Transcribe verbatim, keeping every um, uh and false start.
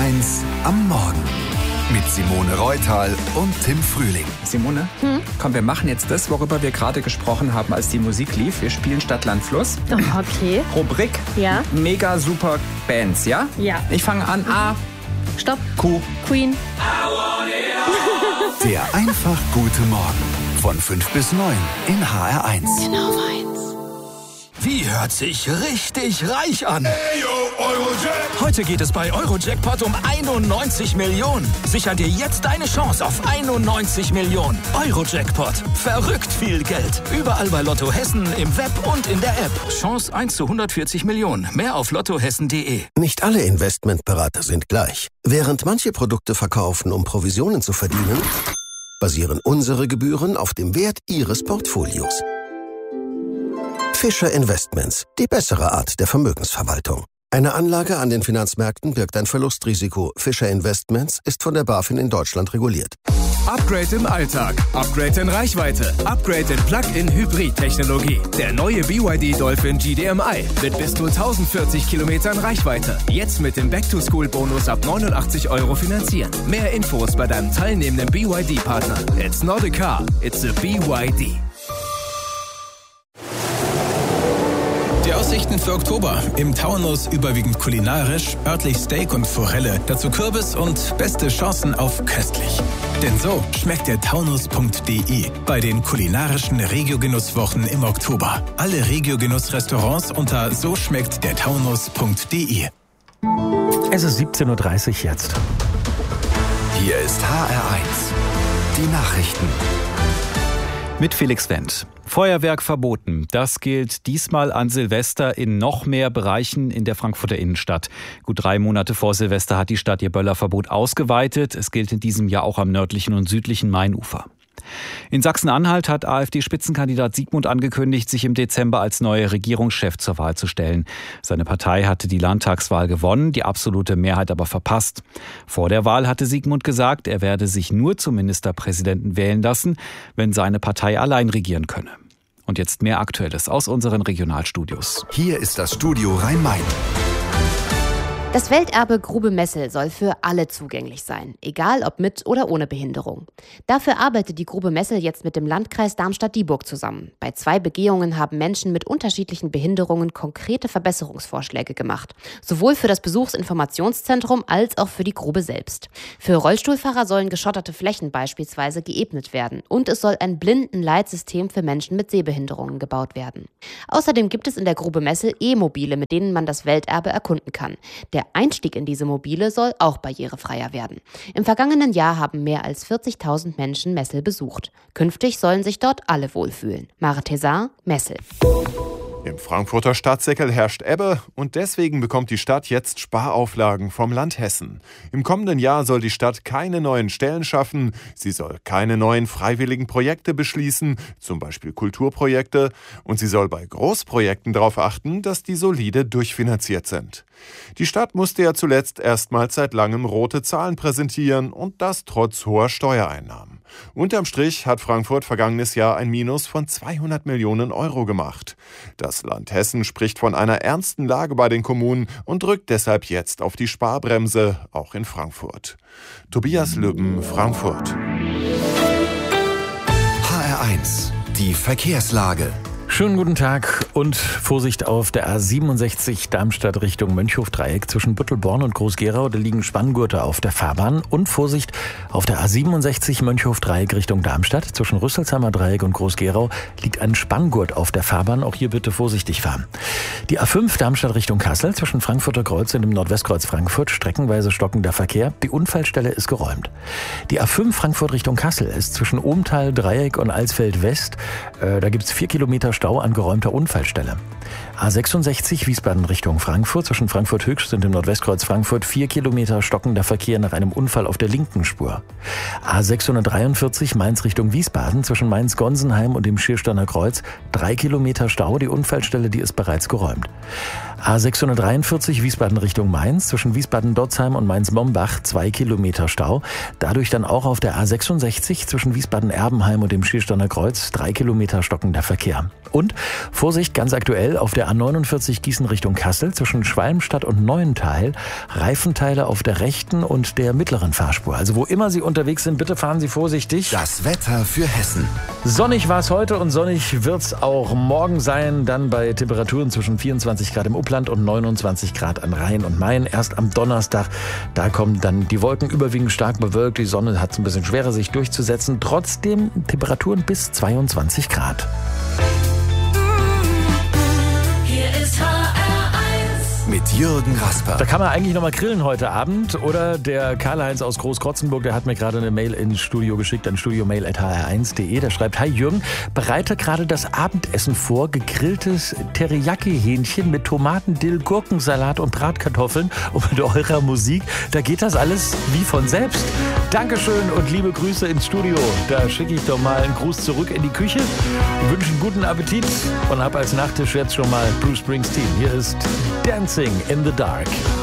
eins am Morgen. Mit Simone Reutal und Tim Frühling. Simone, hm? komm, wir machen jetzt das, worüber wir gerade gesprochen haben, als die Musik lief. Wir spielen Stadt, Land, Fluss. Okay. Rubrik, ja. Mega super Bands, ja? Ja. Ich fange an. A. Stopp. Q. Queen. Der einfach gute Morgen. Von fünf bis neun in H R eins. Genau meins. Wie hört sich richtig reich an? Hey, yo, Eurojack. Heute geht es bei Eurojackpot um einundneunzig Millionen. Sicher dir jetzt deine Chance auf einundneunzig Millionen. Eurojackpot. Verrückt viel Geld. Überall bei Lotto Hessen, im Web und in der App. Chance eins zu hundertvierzig Millionen. Mehr auf lottohessen punkt de. Nicht alle Investmentberater sind gleich. Während manche Produkte verkaufen, um Provisionen zu verdienen, basieren unsere Gebühren auf dem Wert Ihres Portfolios. Fischer Investments, die bessere Art der Vermögensverwaltung. Eine Anlage an den Finanzmärkten birgt ein Verlustrisiko. Fischer Investments ist von der BaFin in Deutschland reguliert. Upgrade im Alltag, Upgrade in Reichweite, Upgrade in Plug-in-Hybrid-Technologie. Der neue B Y D Dolphin G D M I mit bis zu tausendvierzig Kilometern Reichweite. Jetzt mit dem Back-to-School-Bonus ab neunundachtzig Euro finanzieren. Mehr Infos bei deinem teilnehmenden B Y D-Partner. It's not a car, it's a B Y D. Die Aussichten für Oktober. Im Taunus überwiegend kulinarisch, örtlich Steak und Forelle, dazu Kürbis und beste Chancen auf köstlich. Denn so schmeckt der Taunus punkt de bei den kulinarischen Regio-Genusswochen im Oktober. Alle Regio-Genuss-Restaurants unter so schmeckt der Taunus punkt de. Es ist siebzehn Uhr dreißig jetzt. Hier ist H R eins. Die Nachrichten. Mit Felix Wendt. Feuerwerk verboten. Das gilt diesmal an Silvester in noch mehr Bereichen in der Frankfurter Innenstadt. Gut drei Monate vor Silvester hat die Stadt ihr Böllerverbot ausgeweitet. Es gilt in diesem Jahr auch am nördlichen und südlichen Mainufer. In Sachsen-Anhalt hat AfD-Spitzenkandidat Sigmund angekündigt, sich im Dezember als neuer Regierungschef zur Wahl zu stellen. Seine Partei hatte die Landtagswahl gewonnen, die absolute Mehrheit aber verpasst. Vor der Wahl hatte Sigmund gesagt, er werde sich nur zum Ministerpräsidenten wählen lassen, wenn seine Partei allein regieren könne. Und jetzt mehr Aktuelles aus unseren Regionalstudios. Hier ist das Studio Rhein-Main. Das Welterbe Grube Messel soll für alle zugänglich sein, egal ob mit oder ohne Behinderung. Dafür arbeitet die Grube Messel jetzt mit dem Landkreis Darmstadt-Dieburg zusammen. Bei zwei Begehungen haben Menschen mit unterschiedlichen Behinderungen konkrete Verbesserungsvorschläge gemacht. Sowohl für das Besuchsinformationszentrum als auch für die Grube selbst. Für Rollstuhlfahrer sollen geschotterte Flächen beispielsweise geebnet werden. Und es soll ein Blindenleitsystem für Menschen mit Sehbehinderungen gebaut werden. Außerdem gibt es in der Grube Messel E-Mobile, mit denen man das Welterbe erkunden kann. Der Der Einstieg in diese Mobile soll auch barrierefreier werden. Im vergangenen Jahr haben mehr als vierzigtausend Menschen Messel besucht. Künftig sollen sich dort alle wohlfühlen. Mare Thézard, Messel. Im Frankfurter Stadtsäckel herrscht Ebbe und deswegen bekommt die Stadt jetzt Sparauflagen vom Land Hessen. Im kommenden Jahr soll die Stadt keine neuen Stellen schaffen, sie soll keine neuen freiwilligen Projekte beschließen, zum Beispiel Kulturprojekte, und sie soll bei Großprojekten darauf achten, dass die solide durchfinanziert sind. Die Stadt musste ja zuletzt erstmals seit langem rote Zahlen präsentieren und das trotz hoher Steuereinnahmen. Unterm Strich hat Frankfurt vergangenes Jahr ein Minus von zweihundert Millionen Euro gemacht. Das Land Hessen spricht von einer ernsten Lage bei den Kommunen und drückt deshalb jetzt auf die Sparbremse, auch in Frankfurt. Tobias Lübben, Frankfurt. H R eins. Die Verkehrslage. Schönen guten Tag und Vorsicht auf der A siebenundsechzig Darmstadt Richtung Mönchhof-Dreieck zwischen Büttelborn und Groß-Gerau. Da liegen Spanngurte auf der Fahrbahn. Und Vorsicht auf der A siebenundsechzig Mönchhof-Dreieck Richtung Darmstadt zwischen Rüsselsheimer Dreieck und Groß-Gerau liegt ein Spanngurt auf der Fahrbahn. Auch hier bitte vorsichtig fahren. Die A fünf Darmstadt Richtung Kassel zwischen Frankfurter Kreuz und dem Nordwestkreuz Frankfurt streckenweise stockender Verkehr. Die Unfallstelle ist geräumt. Die A fünf Frankfurt Richtung Kassel ist zwischen Ohmtal, Dreieck und Alsfeld West. Äh, da gibt es vier Kilometer Stau an geräumter Unfallstelle. A sechsundsechzig Wiesbaden Richtung Frankfurt zwischen Frankfurt Höchst und dem Nordwestkreuz Frankfurt vier Kilometer stockender Verkehr nach einem Unfall auf der linken Spur. A sechshundertdreiundvierzig Mainz Richtung Wiesbaden zwischen Mainz-Gonsenheim und dem Schiersteiner Kreuz drei Kilometer Stau. Die Unfallstelle, die ist bereits geräumt. A sechshundertdreiundvierzig Wiesbaden Richtung Mainz zwischen Wiesbaden-Dotzheim und Mainz-Mombach zwei Kilometer Stau. Dadurch dann auch auf der A sechsundsechzig zwischen Wiesbaden-Erbenheim und dem Schiersteiner Kreuz drei Kilometer stockender Verkehr. Und Vorsicht, ganz aktuell auf der A neunundvierzig Gießen Richtung Kassel zwischen Schwalmstadt und Neuental. Reifenteile auf der rechten und der mittleren Fahrspur. Also wo immer Sie unterwegs sind, bitte fahren Sie vorsichtig. Das Wetter für Hessen. Sonnig war es heute und sonnig wird es auch morgen sein. Dann bei Temperaturen zwischen vierundzwanzig Grad im Upland und neunundzwanzig Grad an Rhein und Main. Erst am Donnerstag, da kommen dann die Wolken überwiegend stark bewölkt. Die Sonne hat es ein bisschen schwerer, sich durchzusetzen. Trotzdem Temperaturen bis zweiundzwanzig Grad. Hier ist H R eins. Mit Jürgen Rasper. Da kann man eigentlich noch mal grillen heute Abend. Oder der Karl-Heinz aus Großkrotzenburg, der hat mir gerade eine Mail ins Studio geschickt, an studiomail at h r eins punkt de. Der schreibt: Hi Jürgen, bereite gerade das Abendessen vor. Gegrilltes Teriyaki-Hähnchen mit Tomaten, Dill, Gurkensalat und Bratkartoffeln. Und mit eurer Musik, da geht das alles wie von selbst. Dankeschön und liebe Grüße ins Studio. Da schicke ich doch mal einen Gruß zurück in die Küche. Ich wünsche einen guten Appetit und habe als Nachtisch jetzt schon mal Bruce Springsteen. Hier ist Dancing in the Dark.